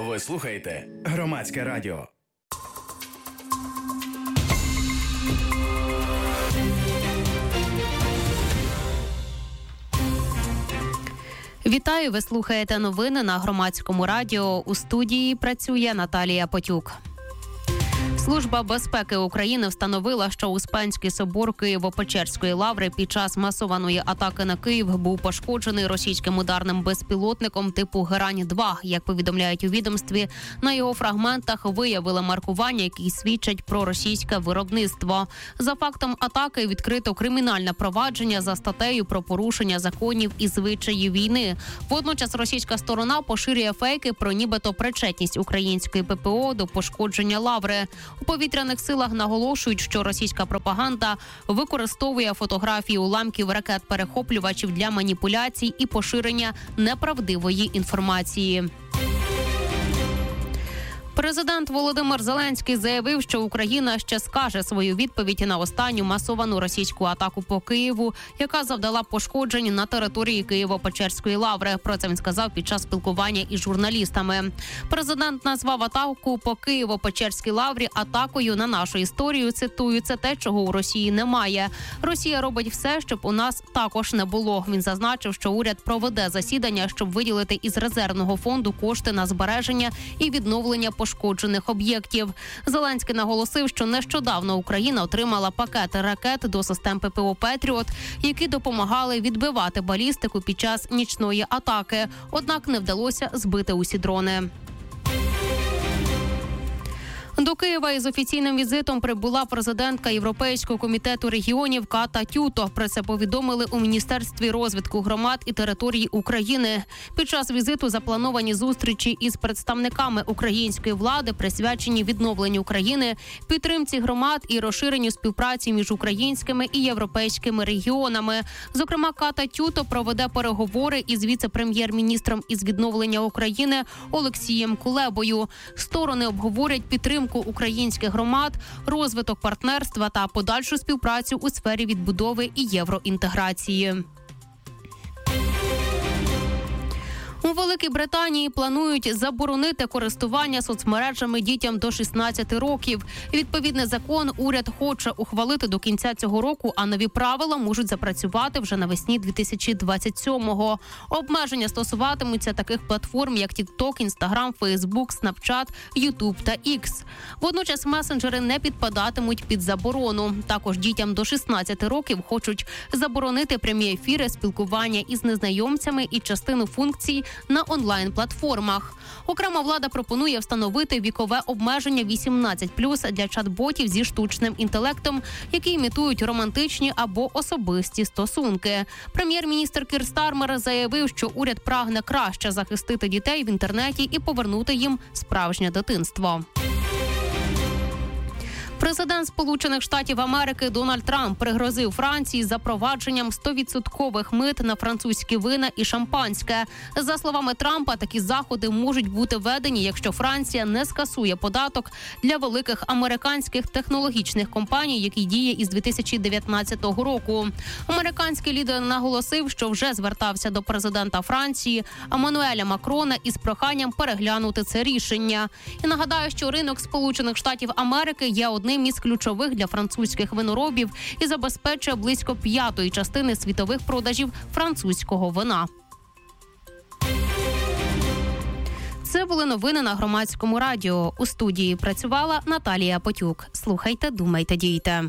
Ви слухаєте Громадське радіо. Вітаю, ви слухаєте новини на Громадському радіо. У студії працює Наталія Потюк. Служба безпеки України встановила, що Успенський собор Києво-Печерської лаври під час масованої атаки на Київ був пошкоджений російським ударним безпілотником типу Герань-2. Як повідомляють у відомстві, на його фрагментах виявили маркування, які свідчать про російське виробництво. За фактом атаки відкрито кримінальне провадження за статтею про порушення законів і звичаїв війни. Водночас російська сторона поширює фейки про нібито причетність української ППО до пошкодження лаври. У повітряних силах наголошують, що російська пропаганда використовує фотографії уламків ракет-перехоплювачів для маніпуляцій і поширення неправдивої інформації. Президент Володимир Зеленський заявив, що Україна ще скаже свою відповідь на останню масовану російську атаку по Києву, яка завдала пошкоджень на території Києво-Печерської лаври. Про це він сказав під час спілкування із журналістами. Президент назвав атаку по Києво-Печерській лаврі атакою на нашу історію. Цитую, це те, чого у Росії немає. Росія робить все, щоб у нас також не було. Він зазначив, що уряд проведе засідання, щоб виділити із резервного фонду кошти на збереження і відновлення пошкоджених об'єктів. Зеленський наголосив, що нещодавно Україна отримала пакети ракет до систем ППО «Петріот», які допомагали відбивати балістику під час нічної атаки. Однак не вдалося збити усі дрони. До Києва із офіційним візитом прибула президентка Європейського комітету регіонів Ката Тюто. Про це повідомили у Міністерстві розвитку громад і територій України. Під час візиту заплановані зустрічі із представниками української влади, присвячені відновленню України, підтримці громад і розширенню співпраці між українськими і європейськими регіонами. Зокрема, Ката Тюто проведе переговори із віце-прем'єр-міністром із відновлення України Олексієм Кулебою. Сторони обговорять підтримку українських громад, розвиток партнерства та подальшу співпрацю у сфері відбудови і євроінтеграції. У Великій Британії планують заборонити користування соцмережами дітям до 16 років. Відповідний закон уряд хоче ухвалити до кінця цього року, а нові правила можуть запрацювати вже навесні 2027-го. Обмеження стосуватимуться таких платформ, як TikTok, Instagram, Facebook, Snapchat, YouTube та X. Водночас месенджери не підпадатимуть під заборону. Також дітям до 16 років хочуть заборонити прямі ефіри, спілкування із незнайомцями і частину функцій на онлайн-платформах. Окрема влада пропонує встановити вікове обмеження 18+ для чат-ботів зі штучним інтелектом, які імітують романтичні або особисті стосунки. Прем'єр-міністр Кір Стармер заявив, що уряд прагне краще захистити дітей в інтернеті і повернути їм справжнє дитинство. Президент Сполучених Штатів Америки Дональд Трамп пригрозив Франції запровадженням 100% мит на французькі вина і шампанське. За словами Трампа, такі заходи можуть бути введені, якщо Франція не скасує податок для великих американських технологічних компаній, який діє із 2019 року. Американський лідер наголосив, що вже звертався до президента Франції Еммануеля Макрона із проханням переглянути це рішення. І нагадаю, що ринок Сполучених Штатів Америки є одним із ключових для французьких виноробів і забезпечує близько 1/5 світових продажів французького вина. Це були новини на Громадському радіо. У студії працювала Наталія Потюк. Слухайте, думайте, дійте.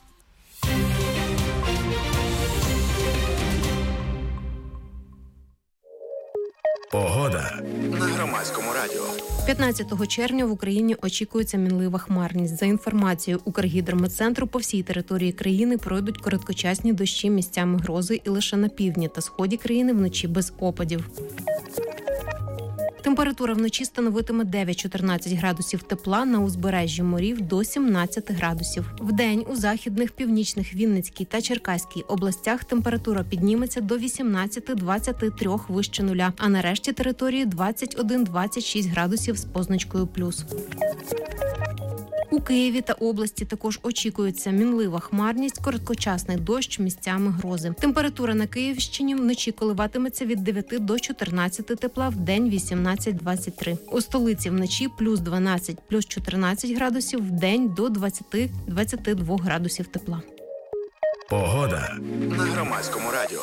Погода на Громадському радіо. 15 червня в Україні очікується мінлива хмарність. За інформацією Укргідрометцентру, по всій території країни пройдуть короткочасні дощі, місцями грози, і лише на півдні та сході країни вночі без опадів. Температура вночі становитиме 9-14 градусів тепла, на узбережжі морів до 17 градусів. Вдень у західних, північних, Вінницькій та Черкаській областях температура підніметься до 18-23 вище нуля, а на решті території 21-26 градусів з позначкою плюс. У Києві та області також очікується мінлива хмарність, короткочасний дощ, місцями грози. Температура на Київщині вночі коливатиметься від 9 до 14 тепла, в день 18-23. У столиці вночі плюс 12, плюс 14 градусів, в день до 20-22 градусів тепла. Погода на Громадському радіо.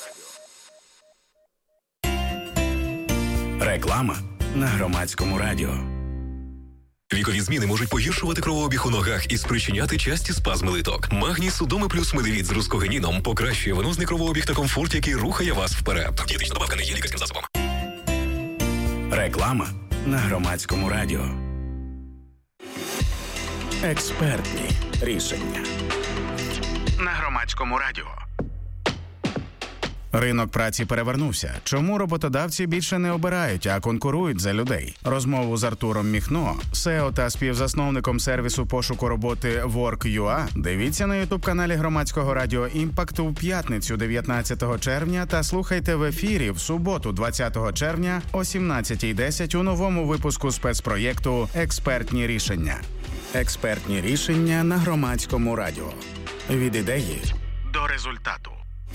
Реклама на Громадському радіо. Вікові зміни можуть погіршувати кровообіг у ногах і спричиняти часті спазми литок. Магній Судоми плюс медивіт з рускогеніном покращує венозний кровообіг та комфорт, який рухає вас вперед. Дієтична добавка не є лікарським засобом. Реклама на Громадському радіо. Експертні рішення на Громадському радіо. Ринок праці перевернувся. Чому роботодавці більше не обирають, а конкурують за людей? Розмову з Артуром Міхно, SEO та співзасновником сервісу пошуку роботи Work.ua дивіться на ютуб-каналі Громадського радіо «Імпакт» у п'ятницю 19 червня та слухайте в ефірі в суботу 20 червня о 17:10 у новому випуску спецпроєкту «Експертні рішення». Експертні рішення на Громадському радіо. Від ідеї до результату.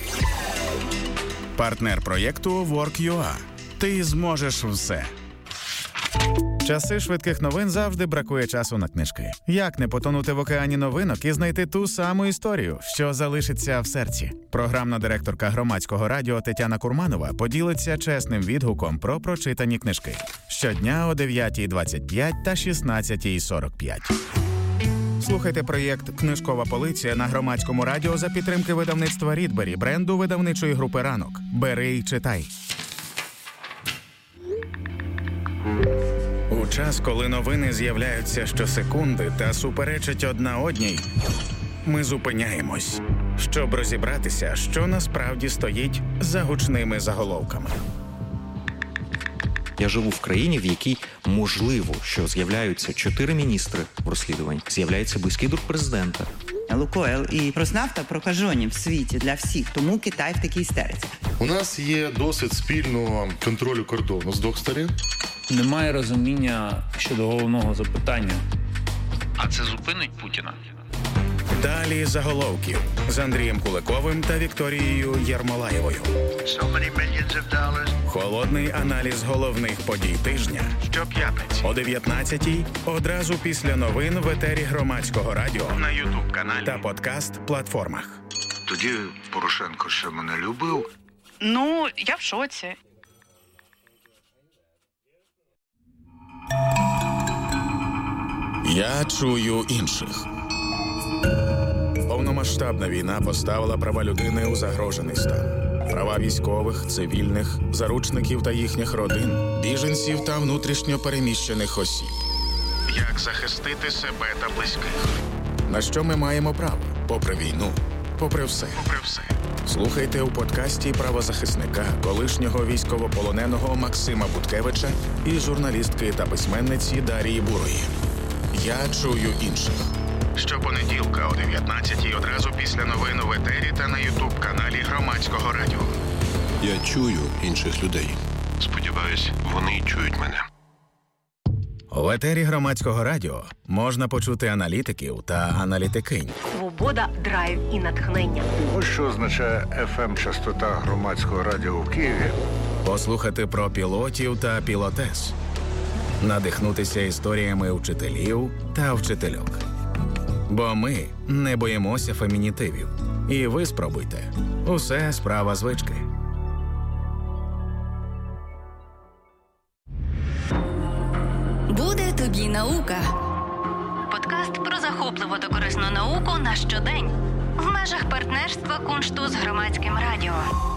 Партнер проєкту Work.ua. Ти зможеш все. Часи швидких новин завжди бракує часу на книжки. Як не потонути в океані новинок і знайти ту саму історію, що залишиться в серці? Програмна директорка Громадського радіо Тетяна Курманова поділиться чесним відгуком про прочитані книжки. Щодня о 9:25 та 16:45. Слухайте проєкт «Книжкова полиця» на Громадському радіо за підтримки видавництва Рідбері, бренду видавничої групи «Ранок». Бери й читай. У час, коли новини з'являються щосекунди та суперечать одна одній, ми зупиняємось, щоб розібратися, що насправді стоїть за гучними заголовками. Я живу в країні, в якій можливо, що з'являються 4 міністри в розслідуванні, з'являється близький друг президента. Лукойл і Роснафта прокажені в світі для всіх, тому Китай в такій істериці. У нас є досвід спільного контролю кордону з двох сторін. Немає розуміння щодо головного запитання. А це зупинить Путіна? Далі заголовків з Андрієм Куликовим та Вікторією Єрмолаєвою. Холодний аналіз головних подій тижня щоп'ятниці о 19:00 одразу після новин в етері Громадського радіо на ютуб-каналі та подкаст-платформах. Тоді Порошенко ще мене любив. Ну, я в шоці. Я чую інших. Повномасштабна війна поставила права людини у загрожений стан. Права військових, цивільних, заручників та їхніх родин, біженців та внутрішньо переміщених осіб. Як захистити себе та близьких? На що ми маємо право? Попри війну, попри все. Слухайте у подкасті правозахисника, колишнього військовополоненого Максима Буткевича і журналістки та письменниці Дарії Бурої. Я чую інших. Щопонеділка о 19:00 одразу після новин в етері та на ютуб-каналі Громадського радіо. Я чую інших людей. Сподіваюсь, вони чують мене. В етері Громадського радіо можна почути аналітиків та аналітикинь. Свобода, драйв і натхнення. Ось що означає FM-частота Громадського радіо в Києві. Послухати про пілотів та пілотес. Надихнутися історіями вчителів та вчительок. Бо ми не боїмося фемінітивів. І ви спробуйте. Усе справа звички. Буде тобі наука. Подкаст про захопливу та корисну науку на щодень. В межах партнерства Куншту з Громадським радіо.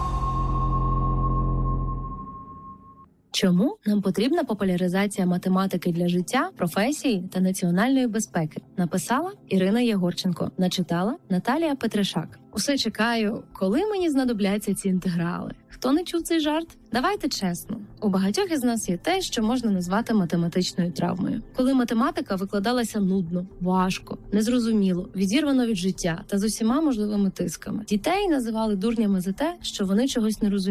Чому нам потрібна популяризація математики для життя, професії та національної безпеки? Написала Ірина Єгорченко, начитала Наталія Петришак. Усе чекаю, коли мені знадобляться ці інтеграли. Хто не чув цей жарт? Давайте чесно. У багатьох із нас є те, що можна назвати математичною травмою. Коли математика викладалася нудно, важко, незрозуміло, відірвано від життя та з усіма можливими тисками. Дітей називали дурнями за те, що вони чогось не розуміли.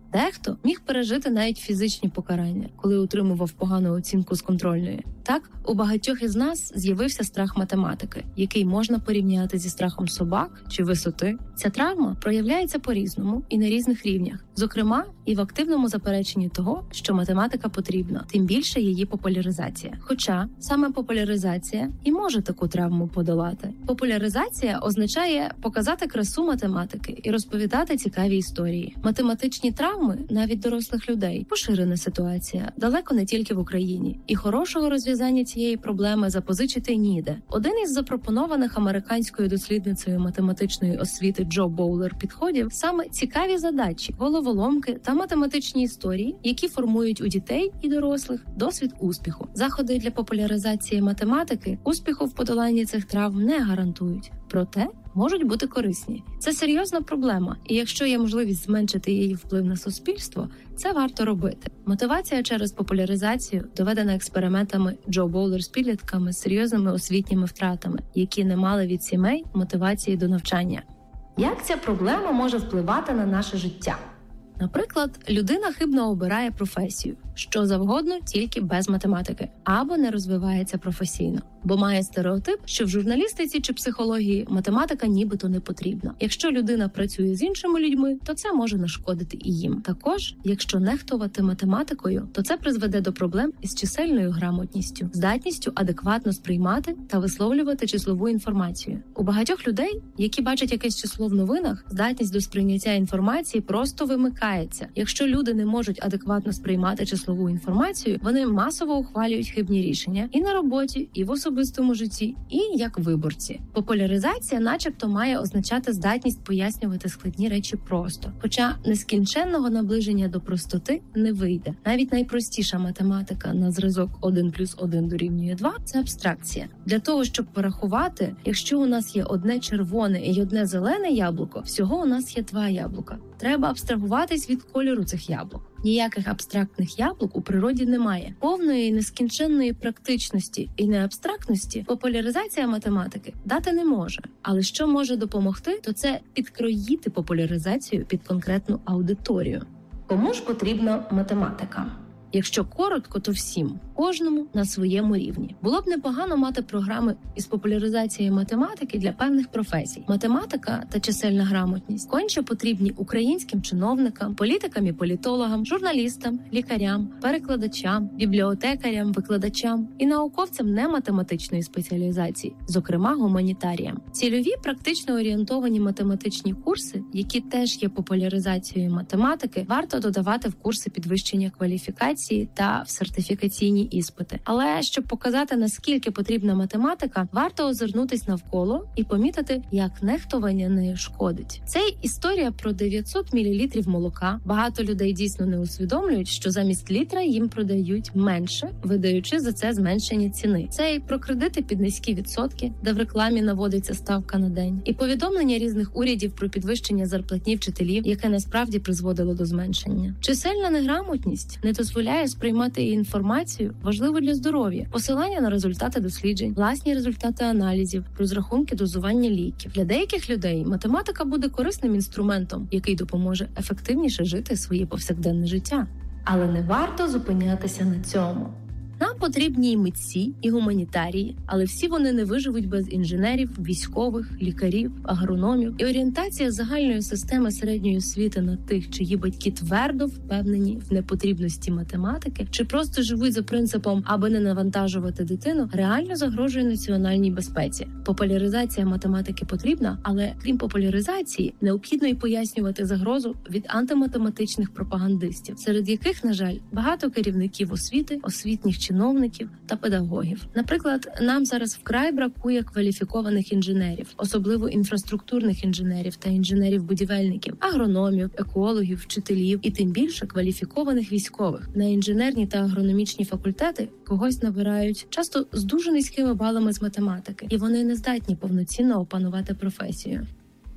Дехто міг пережити навіть фізичні покарання, коли отримував погану оцінку з контрольної. Так, у багатьох із нас з'явився страх математики, який можна порівняти зі страхом собак чи висоти. Ця травма проявляється по-різному і на різних рівнях. Зокрема, і в активному запереченні того, що математика потрібна, тим більше її популяризація. Хоча саме популяризація і може таку травму подолати. Популяризація означає показати красу математики і розповідати цікаві історії. Математичні травми, навіть дорослих людей, поширена ситуація, далеко не тільки в Україні. І хорошого розв'язання цієї проблеми запозичити ніде. Один із запропонованих американською дослідницею математичної освіти Джо Боулер підходів саме цікаві задачі, головоломки та математичні історії, які формують у дітей і дорослих досвід успіху. Заходи для популяризації математики успіху в подоланні цих травм не гарантують. Проте можуть бути корисні. Це серйозна проблема, і якщо є можливість зменшити її вплив на суспільство, це варто робити. Мотивація через популяризацію доведена експериментами Джо Боулер з підлітками з серйозними освітніми втратами, які не мали від сімей мотивації до навчання. Як ця проблема може впливати на наше життя? Наприклад, людина хибно обирає професію, що завгодно, тільки без математики, або не розвивається професійно, бо має стереотип, що в журналістиці чи психології математика нібито не потрібна. Якщо людина працює з іншими людьми, то це може нашкодити і їм. Також, якщо нехтувати математикою, то це призведе до проблем із чисельною грамотністю, здатністю адекватно сприймати та висловлювати числову інформацію. У багатьох людей, які бачать якесь число в новинах, здатність до сприйняття інформації просто вимикається. Якщо люди не можуть адекватно сприймати числову інформацію, вони масово ухвалюють хибні рішення і на роботі, і в особистому житті, і як виборці. Популяризація начебто має означати здатність пояснювати складні речі просто. Хоча нескінченного наближення до простоти не вийде. Навіть найпростіша математика на зразок 1 + 1 дорівнює 2 – це абстракція. Для того, щоб порахувати, якщо у нас є одне червоне і одне зелене яблуко, всього у нас є 2 яблука. Треба абстрагуватись від кольору цих яблук. Ніяких абстрактних яблук у природі немає. Повної нескінченної практичності і неабстрактності популяризація математики дати не може. Але що може допомогти, то це підкроїти популяризацію під конкретну аудиторію. Кому ж потрібна математика? Якщо коротко, то всім, кожному на своєму рівні. Було б непогано мати програми із популяризації математики для певних професій. Математика та чисельна грамотність конче потрібні українським чиновникам, політикам і політологам, журналістам, лікарям, перекладачам, бібліотекарям, викладачам і науковцям нематематичної спеціалізації, зокрема гуманітаріям. Цільові практично орієнтовані математичні курси, які теж є популяризацією математики, варто додавати в курси підвищення кваліфікації та в сертифікаційні іспити. Але щоб показати, наскільки потрібна математика, варто озирнутись навколо і помітити, як нехтування нею шкодить. Це історія про 900 мл молока. Багато людей дійсно не усвідомлюють, що замість літра їм продають менше, видаючи за це зменшення ціни. Це і про кредити під низькі відсотки, де в рекламі наводиться ставка на день, і повідомлення різних урядів про підвищення зарплатні вчителів, яке насправді призводило до зменшення. Чисельна неграмотність не дозволяє сприймати інформацію, важливу для здоров'я, посилання на результати досліджень, власні результати аналізів, розрахунки дозування ліків. Для деяких людей математика буде корисним інструментом, який допоможе ефективніше жити своє повсякденне життя. Але не варто зупинятися на цьому. Нам потрібні і митці, і гуманітарії, але всі вони не виживуть без інженерів, військових, лікарів, агрономів. І орієнтація загальної системи середньої освіти на тих, чиї батьки твердо впевнені в непотрібності математики, чи просто живуть за принципом, аби не навантажувати дитину, реально загрожує національній безпеці. Популяризація математики потрібна, але крім популяризації, необхідно й пояснювати загрозу від антиматематичних пропагандистів, серед яких, на жаль, багато керівників освіти, освітніх чиновників та педагогів. Наприклад, нам зараз вкрай бракує кваліфікованих інженерів, особливо інфраструктурних інженерів та інженерів-будівельників, агрономів, екологів, вчителів і тим більше кваліфікованих військових. На інженерні та агрономічні факультети когось набирають часто з дуже низькими балами з математики, і вони не здатні повноцінно опанувати професію.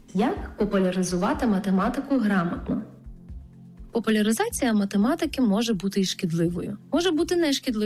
Як популяризувати математику грамотно? Популяризація математики може бути і шкідливою. Може бути нешкідливою,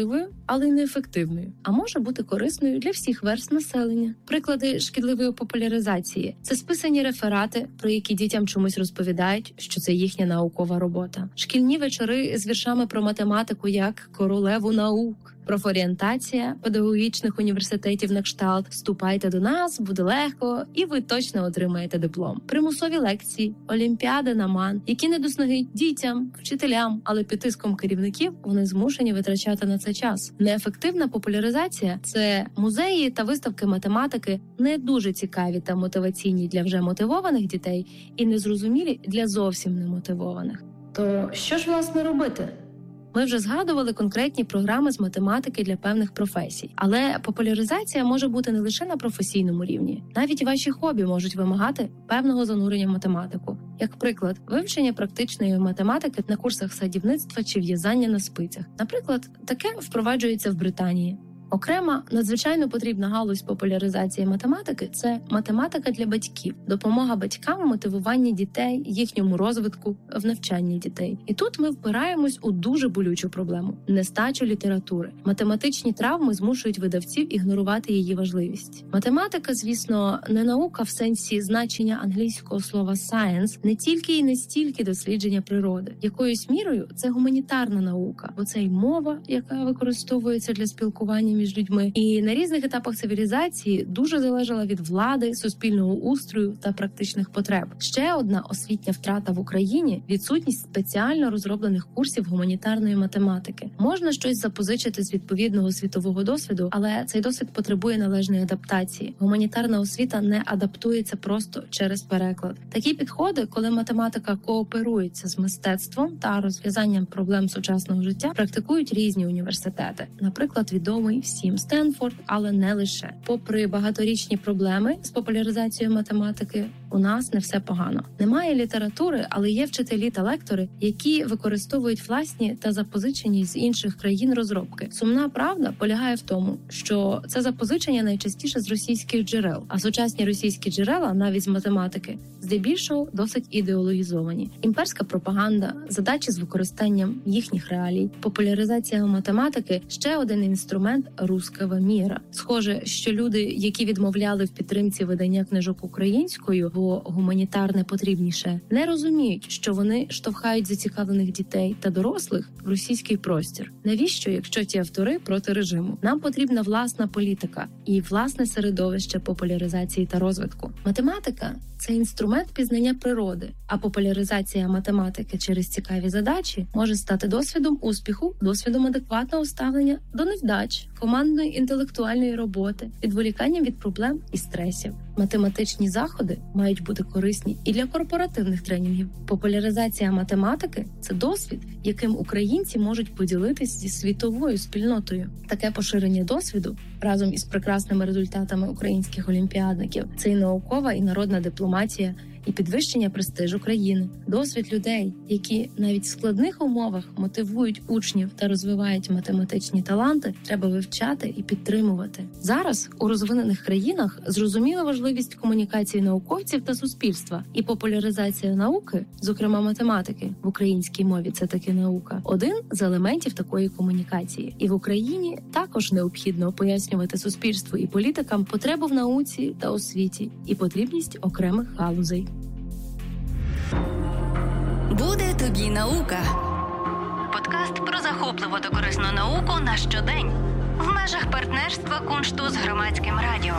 але й неефективною, а може бути корисною для всіх верств населення. Приклади шкідливої популяризації – це списані реферати, про які дітям чомусь розповідають, що це їхня наукова робота. Шкільні вечори з віршами про математику як королеву наук. Профорієнтація педагогічних університетів на кшталт «Вступайте до нас, буде легко, і ви точно отримаєте диплом». Примусові лекції, олімпіади на МАН, які не до снаги дітям, вчителям, але під тиском керівників вони змушені витрачати на це час. Неефективна популяризація – це музеї та виставки математики не дуже цікаві та мотиваційні для вже мотивованих дітей і незрозумілі для зовсім немотивованих. То що ж, власне, робити? Ми вже згадували конкретні програми з математики для певних професій. Але популяризація може бути не лише на професійному рівні. Навіть ваші хобі можуть вимагати певного занурення в математику. Як приклад, вивчення практичної математики на курсах садівництва чи в'язання на спицях. Наприклад, таке впроваджується в Британії. Окрема надзвичайно потрібна галузь популяризації математики – це математика для батьків, допомога батькам у мотивуванні дітей, їхньому розвитку, в навчанні дітей. І тут ми впираємось у дуже болючу проблему – нестачу літератури. Математичні травми змушують видавців ігнорувати її важливість. Математика, звісно, не наука в сенсі значення англійського слова science, не тільки і не стільки дослідження природи. Якоюсь мірою це гуманітарна наука, бо це й мова, яка використовується для спілкування між людьми, і на різних етапах цивілізації дуже залежала від влади, суспільного устрою та практичних потреб. Ще одна освітня втрата в Україні – відсутність спеціально розроблених курсів гуманітарної математики. Можна щось запозичити з відповідного світового досвіду, але цей досвід потребує належної адаптації. Гуманітарна освіта не адаптується просто через переклад. Такі підходи, коли математика кооперується з мистецтвом та розв'язанням проблем сучасного життя, практикують різні університети. Наприклад, відомий всім Стенфорд, але не лише. Попри багаторічні проблеми з популяризацією математики, у нас не все погано. Немає літератури, але є вчителі та лектори, які використовують власні та запозичені з інших країн розробки. Сумна правда полягає в тому, що це запозичення найчастіше з російських джерел, а сучасні російські джерела, навіть з математики, здебільшого досить ідеологізовані. Імперська пропаганда, задачі з використанням їхніх реалій, популяризація математики – ще один інструмент руского міра. Схоже, що люди, які відмовляли в підтримці видання книжок українською, бо гуманітарне потрібніше, не розуміють, що вони штовхають зацікавлених дітей та дорослих в російський простір. Навіщо, якщо ті автори проти режиму? Нам потрібна власна політика і власне середовище популяризації та розвитку. Математика – це інструмент пізнання природи, а популяризація математики через цікаві задачі може стати досвідом успіху, досвідом адекватного ставлення до невдач, командної інтелектуальної роботи, відволіканням від проблем і стресів. Математичні заходи мають бути корисні і для корпоративних тренінгів. Популяризація математики – це досвід, яким українці можуть поділитись зі світовою спільнотою. Таке поширення досвіду разом із прекрасними результатами українських олімпіадників – це і наукова, і народна дипломатія, і підвищення престижу країни. Досвід людей, які навіть в складних умовах мотивують учнів та розвивають математичні таланти, треба вивчати і підтримувати. Зараз у розвинених країнах зрозуміла важливість комунікації науковців та суспільства, і популяризація науки, зокрема математики, в українській мові це таки наука, один з елементів такої комунікації. І в Україні також необхідно пояснювати суспільству і політикам потребу в науці та освіті і потрібність окремих галузей. Буде тобі наука. Подкаст про захопливу та корисну науку на щодень. В межах партнерства Куншту з Громадським радіо.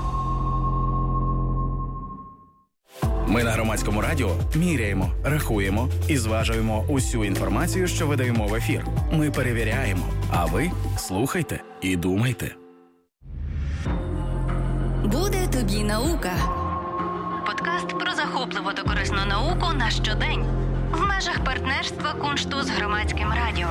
Ми на Громадському радіо міряємо, рахуємо і зважуємо усю інформацію, що видаємо в ефір. Ми перевіряємо, а ви слухайте і думайте. Буде тобі наука. Подкаст про захопливу та корисну науку на щодень. В межах партнерства Куншту з Громадським радіо.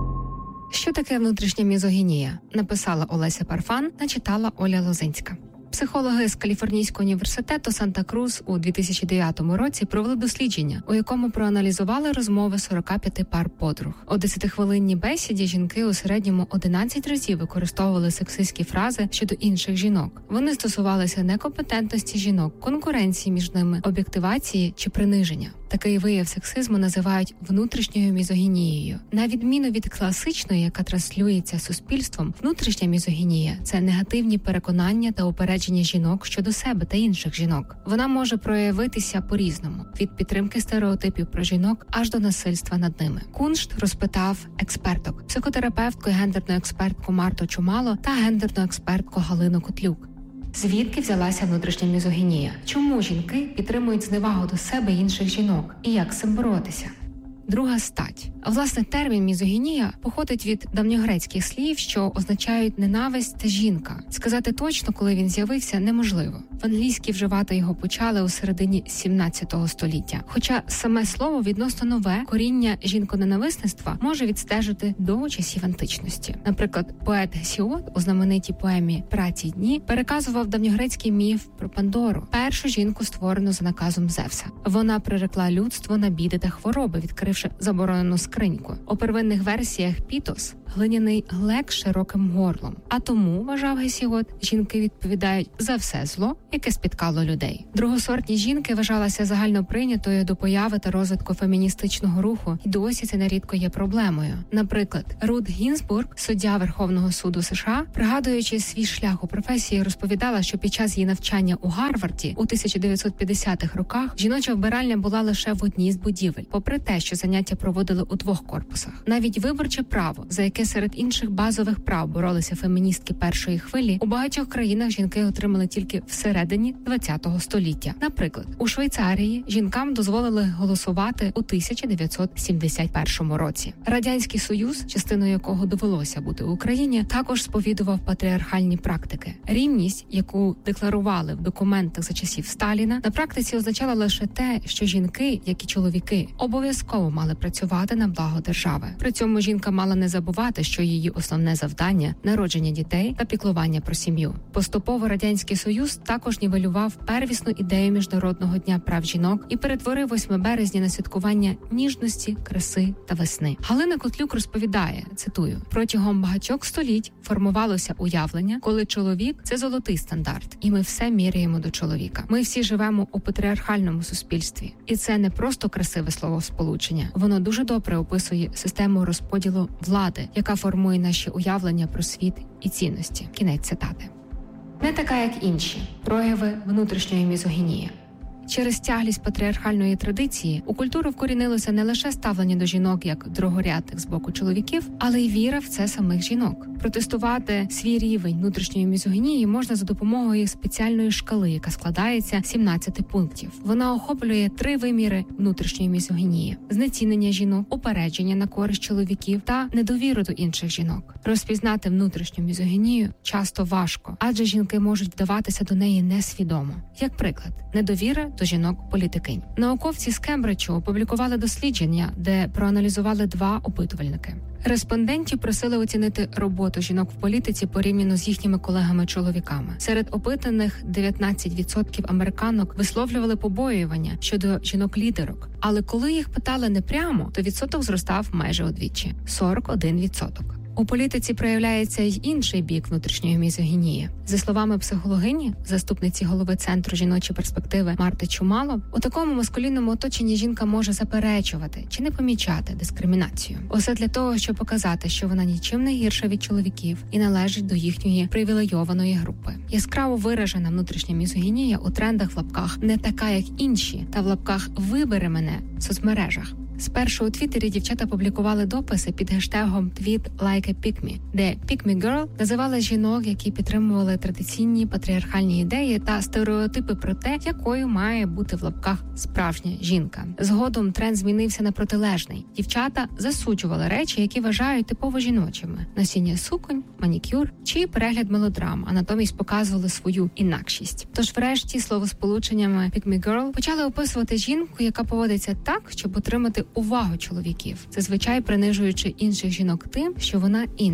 Що таке внутрішня мізогінія? Написала Олеся Парфан, начитала Оля Лозинська. Психологи з Каліфорнійського університету Санта-Крус у 2009 році провели дослідження, у якому проаналізували розмови 45 пар подруг. У 10-хвилинній бесіді жінки у середньому 11 разів використовували сексистські фрази щодо інших жінок. Вони стосувалися некомпетентності жінок, конкуренції між ними, об'єктивації чи приниження. Такий вияв сексизму називають внутрішньою мізогінією. На відміну від класичної, яка транслюється суспільством, внутрішня мізогінія – це негативні переконання та упередження жінок щодо себе та інших жінок. Вона може проявитися по-різному – від підтримки стереотипів про жінок аж до насильства над ними. Куншт розпитав експерток – психотерапевтку і гендерну експертку Марту Чумало та гендерну експертку Галину Котлюк. Звідки взялася внутрішня мізогінія? Чому жінки підтримують зневагу до себе і інших жінок? І як з цим боротися? Друга стать. А власне термін мізогінія походить від давньогрецьких слів, що означають ненависть та жінка. Сказати точно, коли він з'явився, неможливо. В англійській вживати його почали у середині 17 століття. Хоча саме слово відносно нове, коріння жінконенависництва може відстежити до часів античності. Наприклад, поет Гесіод у знаменитій поемі «Праці дні» переказував давньогрецький міф про Пандору, першу жінку, створену за наказом Зевса. Вона прирекла людство на біди та хвороби, відкривши заборонену скриньку. У первинних версіях Пітос – глиняний глек з широким горлом. А тому, вважав Гесіод, жінки відповідають за все зло, яке спіткало людей. Другосортні жінки вважалися загально прийнятою до появи та розвитку феміністичного руху, і досі це нерідко є проблемою. Наприклад, Рут Гінзбург, суддя Верховного суду США, пригадуючи свій шлях у професії, розповідала, що під час її навчання у Гарварді у 1950-х роках жіноча вбиральня була лише в одній з будівель, попри те, що заняття проводили у 2 корпусах. Навіть виборче право, за яке серед інших базових прав боролися феміністки першої хвилі, у багатьох країнах жінки отримали тільки всередині ХХ століття. Наприклад, у Швейцарії жінкам дозволили голосувати у 1971 році. Радянський Союз, частиною якого довелося бути в Україні, також сповідував патріархальні практики. Рівність, яку декларували в документах за часів Сталіна, на практиці означала лише те, що жінки, як і чоловіки, обов'язково мали працювати на благо держави. При цьому жінка мала не забувати, що її основне завдання – народження дітей та піклування про сім'ю. Поступово Радянський Союз також нівелював первісну ідею Міжнародного дня прав жінок і перетворив 8 березня на святкування ніжності, краси та весни. Галина Котлюк розповідає, цитую, «Протягом багатьох століть формувалося уявлення, коли чоловік – це золотий стандарт, і ми все міряємо до чоловіка. Ми всі живемо у патріархальному суспільстві. І це не просто красиве словосполучення. Воно дуже добре описує систему розподілу влади, яка формує наші уявлення про світ і цінності». Кінець цитати. Не така, як інші прояви внутрішньої мізогінії. Через тяглість патріархальної традиції у культуру вкорінилося не лише ставлення до жінок як другорядних з боку чоловіків, але й віра в це самих жінок. Протестувати свій рівень внутрішньої мізогінії можна за допомогою спеціальної шкали, яка складається з 17 пунктів. Вона охоплює 3 виміри внутрішньої мізогінії: знецінення жінок, упередження на користь чоловіків та недовіру до інших жінок. Розпізнати внутрішню мізогінію часто важко, адже жінки можуть вдаватися до неї несвідомо. Як приклад, недовіра до жінок-політикинь. Науковці з Кембриджу опублікували дослідження, де проаналізували 2 опитувальники. Респондентів просили оцінити роботу жінок в політиці порівняно з їхніми колегами-чоловіками. Серед опитаних 19% американок висловлювали побоювання щодо жінок-лідерок. Але коли їх питали непрямо, то відсоток зростав майже удвічі – 41%. У політиці проявляється й інший бік внутрішньої мізогінії. За словами психологині, заступниці голови Центру жіночої перспективи Марти Чумало, у такому маскулінному оточенні жінка може заперечувати чи не помічати дискримінацію. Усе для того, щоб показати, що вона нічим не гірша від чоловіків і належить до їхньої привілейованої групи. Яскраво виражена внутрішня мізогінія у трендах в лапках «не така, як інші» та в лапках «вибери мене» в соцмережах. Спершу у Твіттері дівчата публікували дописи під гештегом «Tweet like a pick me», де «pick me girl» називали жінок, які підтримували традиційні патріархальні ідеї та стереотипи про те, якою має бути в лапках справжня жінка. Згодом тренд змінився на протилежний. Дівчата засуджували речі, які вважають типово жіночими: носіння суконь, манікюр чи перегляд мелодрам, а натомість показували свою інакшість. Тож врешті словосполученнями «pick me girl» почали описувати жінку, яка поводиться так, щоб отримати увагу чоловіків, зазвичай принижуючи інших жінок тим, що вона інша.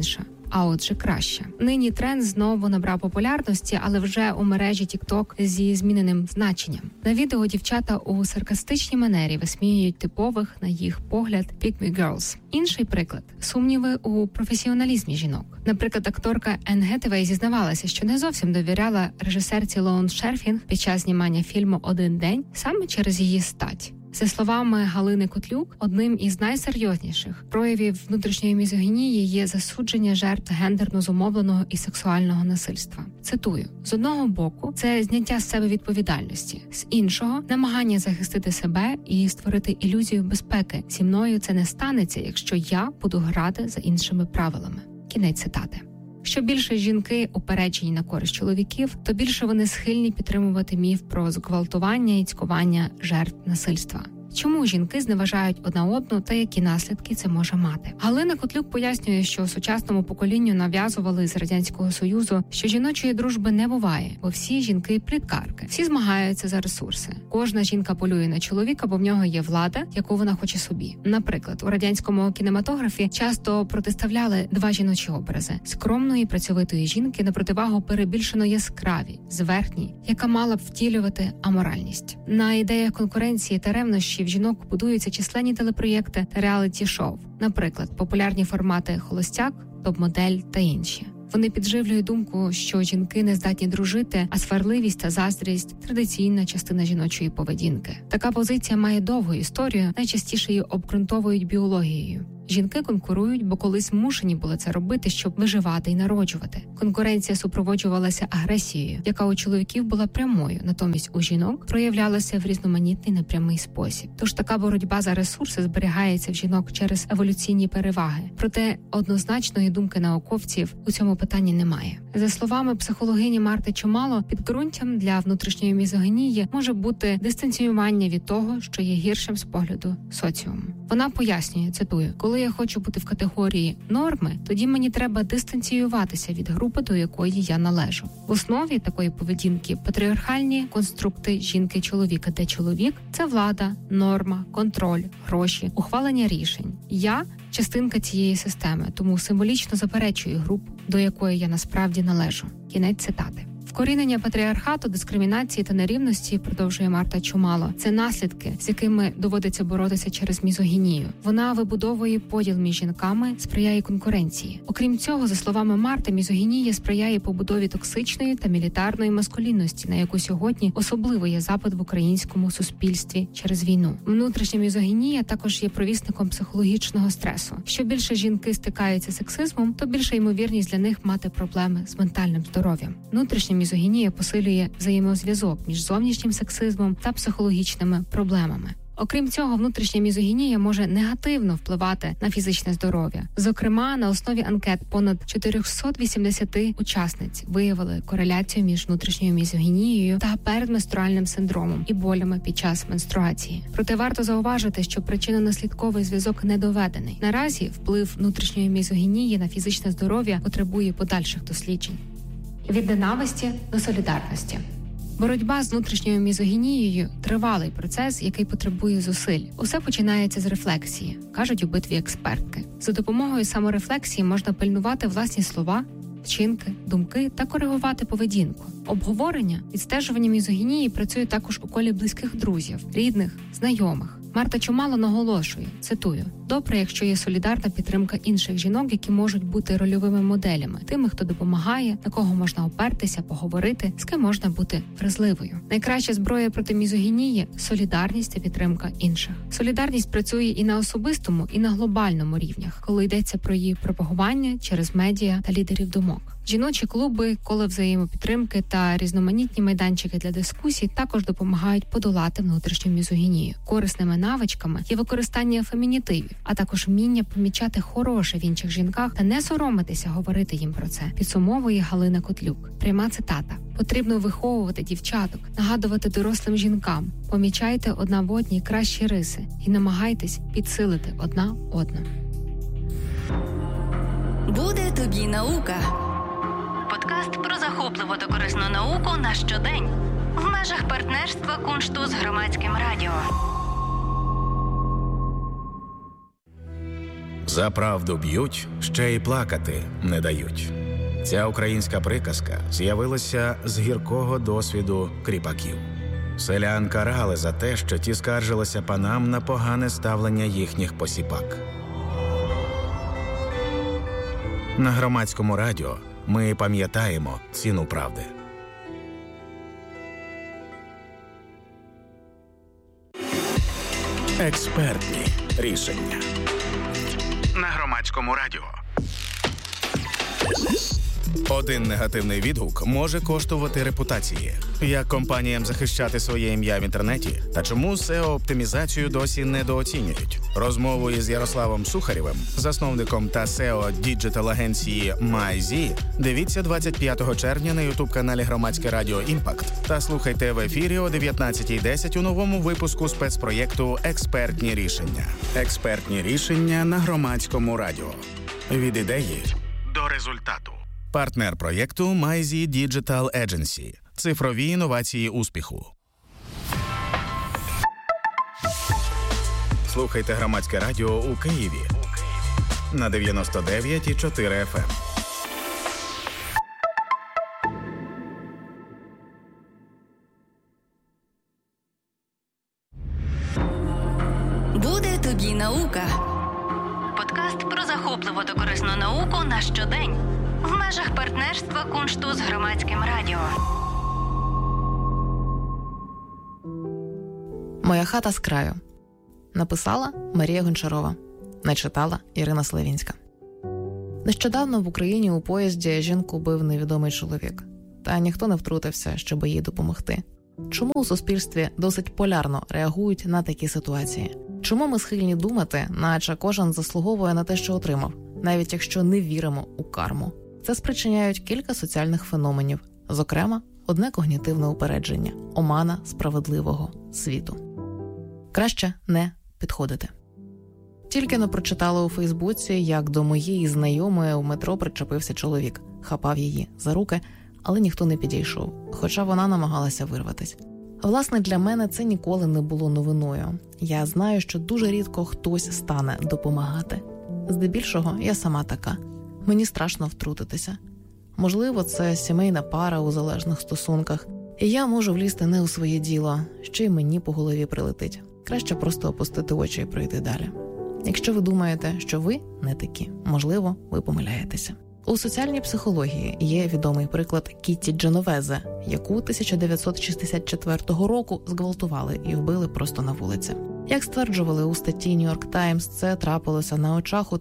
а отже краще. Нині тренд знову набрав популярності, але вже у мережі TikTok зі зміненим значенням. На відео дівчата у саркастичній манері висміюють типових, на їх погляд, pick me girls. Інший приклад – сумніви у професіоналізмі жінок. Наприклад, акторка Енн Гетевей зізнавалася, що не зовсім довіряла режисерці Лоун Шерфінг під час знімання фільму «Один день» саме через її стать. За словами Галини Котлюк, одним із найсерйозніших проявів внутрішньої мізогінії є засудження жертв гендерно зумовленого і сексуального насильства. Цитую: «З одного боку, це зняття з себе відповідальності, з іншого – намагання захистити себе і створити ілюзію безпеки. Зі мною це не станеться, якщо я буду грати за іншими правилами». Кінець цитати. Що більше жінки упереджені на користь чоловіків, то більше вони схильні підтримувати міф про зґвалтування і цькування жертв насильства. Чому жінки зневажають одна одну та які наслідки це може мати? Галина Котлюк пояснює, що сучасному поколінню нав'язували з Радянського Союзу, що жіночої дружби не буває, бо всі жінки – пліткарки, всі змагаються за ресурси. Кожна жінка полює на чоловіка, бо в нього є влада, яку вона хоче собі. Наприклад, у радянському кінематографі часто протиставляли два жіночі образи – скромної, працьовитої жінки на противагу перебільшено яскравій, зверхній, яка мала б втілювати аморальність. На ідеях конкуренції та ревнощів жінок будуються численні телепроєкти та реаліті-шоу, наприклад, популярні формати «Холостяк», «Топ-модель» та інші. Вони підживлюють думку, що жінки не здатні дружити, а сварливість та заздрість – традиційна частина жіночої поведінки. Така позиція має довгу історію, найчастіше її обґрунтовують біологією. Жінки конкурують, бо колись змушені були це робити, щоб виживати і народжувати. Конкуренція супроводжувалася агресією, яка у чоловіків була прямою, натомість у жінок проявлялася в різноманітний непрямий спосіб. Тож така боротьба за ресурси зберігається в жінок через еволюційні переваги. Проте однозначної думки науковців у цьому питанні немає. За словами психологині Марти Чумало, підґрунтям для внутрішньої мізогінії може бути дистанціювання від того, що є гіршим з погляду соціуму. Вона пояснює, цитую: «Коли я хочу бути в категорії норми, тоді мені треба дистанціюватися від групи, до якої я належу». В основі такої поведінки патріархальні конструкти жінки-чоловіка, де чоловік – це влада, норма, контроль, гроші, ухвалення рішень. Я – частинка цієї системи, тому символічно заперечую групу, до якої я насправді належу. Кінець цитати. Вкорінення патріархату, дискримінації та нерівності, продовжує Марта Чумало, це наслідки, з якими доводиться боротися через мізогінію. Вона вибудовує поділ між жінками, сприяє конкуренції. Окрім цього, за словами Марти, мізогінія сприяє побудові токсичної та мілітарної маскулінності, на яку сьогодні особливо є запит в українському суспільстві через війну. Внутрішня мізогінія також є провісником психологічного стресу. Що більше жінки стикаються з сексизмом, то більша ймовірність для них мати проблеми з ментальним здоров'ям. Внутрішня мізогінія посилює взаємозв'язок між зовнішнім сексизмом та психологічними проблемами. Окрім цього, внутрішня мізогінія може негативно впливати на фізичне здоров'я. Зокрема, на основі анкет понад 480 учасниць виявили кореляцію між внутрішньою мізогінією та передменструальним синдромом і болями під час менструації. Проте варто зауважити, що причинно-наслідковий зв'язок не доведений. Наразі вплив внутрішньої мізогінії на фізичне здоров'я потребує подальших досліджень. Від ненависті до солідарності. Боротьба з внутрішньою мізогінією – тривалий процес, який потребує зусиль. Усе починається з рефлексії, кажуть у битві експертки. За допомогою саморефлексії можна пильнувати власні слова, вчинки, думки та коригувати поведінку. Обговорення, відстежування мізогінії працює також у колі близьких друзів, рідних, знайомих. Марта Чумало наголошує, цитую: «Добре, якщо є солідарна підтримка інших жінок, які можуть бути рольовими моделями, тими, хто допомагає, на кого можна опертися, поговорити, з ким можна бути вразливою. Найкраща зброя проти мізогінії – солідарність та підтримка інших». Солідарність працює і на особистому, і на глобальному рівнях, коли йдеться про її пропагування через медіа та лідерів думок. Жіночі клуби, коло взаємопідтримки та різноманітні майданчики для дискусій також допомагають подолати внутрішню мізогінію. Корисними навичками є використання фемінітивів, а також вміння помічати хороше в інших жінках та не соромитися говорити їм про це, підсумовує Галина Котлюк. Пряма цитата: «Потрібно виховувати дівчаток, нагадувати дорослим жінкам, помічайте одна в одній кращі риси і намагайтесь підсилити одна одну». Буде тобі наука. Подкаст про захопливу та корисну науку на щодень. В межах партнерства Куншту з Громадським радіо. За правду б'ють, ще й плакати не дають. Ця українська приказка з'явилася з гіркого досвіду кріпаків. Селян карали за те, що ті скаржилися панам на погане ставлення їхніх посіпак. На Громадському радіо ми пам'ятаємо ціну правди. Експертні рішення. На Громадському радіо. Один негативний відгук може коштувати репутації. Як компаніям захищати своє ім'я в інтернеті? Та чому SEO-оптимізацію досі недооцінюють? Розмову із Ярославом Сухарєвим, засновником та SEO діджитал-агенції MyZ, дивіться 25 червня на ютуб-каналі Громадське радіо «Імпакт» та слухайте в ефірі о 19:10 у новому випуску спецпроєкту «Експертні рішення». Експертні рішення на Громадському радіо. Від ідеї до результату. Партнер проєкту MyZ Digital Agency. Цифрові інновації успіху. Слухайте Громадське радіо у Києві на 99,4 FM. Буде тобі наука. Подкаст про захопливу та корисну науку на щодень. В межах партнерства Куншту з Громадським радіо. «Моя хата з краю». Написала Марія Гончарова. Начитала Ірина Славінська. Нещодавно в Україні у поїзді жінку бив невідомий чоловік. Та ніхто не втрутився, щоб їй допомогти. Чому у суспільстві досить полярно реагують на такі ситуації? Чому ми схильні думати, наче кожен заслуговує на те, що отримав, навіть якщо не віримо у карму? Це спричиняють кілька соціальних феноменів, зокрема, одне когнітивне упередження – омана справедливого світу. Краще не підходити. Тільки не прочитала у Фейсбуці, як до моєї знайомої у метро причепився чоловік, хапав її за руки, але ніхто не підійшов, хоча вона намагалася вирватись. Власне, для мене це ніколи не було новиною. Я знаю, що дуже рідко хтось стане допомагати. Здебільшого я сама така. Мені страшно втрутитися. Можливо, це сімейна пара у залежних стосунках, і я можу влізти не у своє діло, що й мені по голові прилетить. Краще просто опустити очі і пройти далі. Якщо ви думаєте, що ви не такі, можливо, ви помиляєтеся. У соціальній психології є відомий приклад Кітті Дженовезе, яку 1964 року зґвалтували і вбили просто на вулиці. Як стверджували у статті New York Times, це трапилося на очах у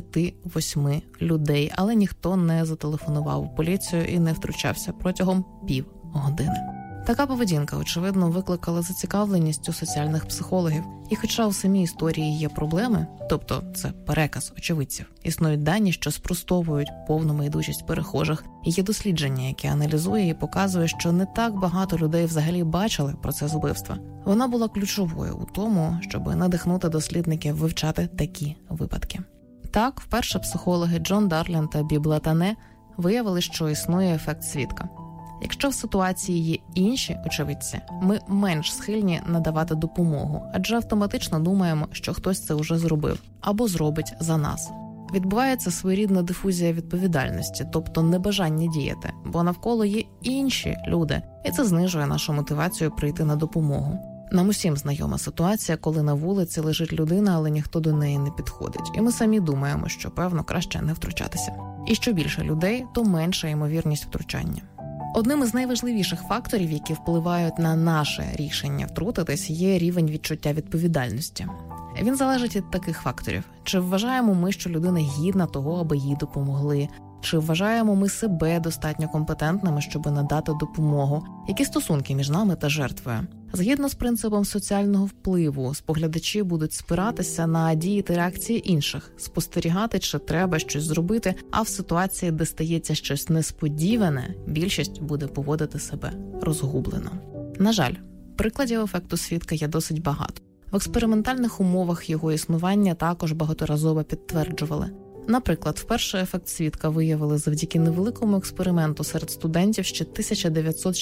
38 людей, але ніхто не зателефонував у поліцію і не втручався протягом півгодини. Така поведінка, очевидно, викликала зацікавленість у соціальних психологів. І хоча у самій історії є проблеми, тобто це переказ очевидців, існують дані, що спростовують повну майдучість перехожих, і є дослідження, яке аналізує і показує, що не так багато людей взагалі бачили процес вбивства. Вона була ключовою у тому, щоб надихнути дослідників вивчати такі випадки. Так, вперше психологи Джон Дарлін та Біб Латане виявили, що існує ефект свідка. Якщо в ситуації є інші очевидці, ми менш схильні надавати допомогу, адже автоматично думаємо, що хтось це вже зробив або зробить за нас. Відбувається своєрідна дифузія відповідальності, тобто небажання діяти, бо навколо є інші люди, і це знижує нашу мотивацію прийти на допомогу. Нам усім знайома ситуація, коли на вулиці лежить людина, але ніхто до неї не підходить. І ми самі думаємо, що, певно, краще не втручатися. І що більше людей, то менша ймовірність втручання. Одним із найважливіших факторів, які впливають на наше рішення втрутитись, є рівень відчуття відповідальності. Він залежить від таких факторів. Чи вважаємо ми, що людина гідна того, аби їй допомогли? Чи вважаємо ми себе достатньо компетентними, щоб надати допомогу? Які стосунки між нами та жертвою? Згідно з принципом соціального впливу, споглядачі будуть спиратися на дії та реакції інших, спостерігати, чи треба щось зробити, а в ситуації, де стається щось несподіване, більшість буде поводити себе розгублено. На жаль, прикладів ефекту свідка є досить багато. В експериментальних умовах його існування також багаторазово підтверджували. Наприклад, вперше ефект свідка виявили завдяки невеликому експерименту серед студентів ще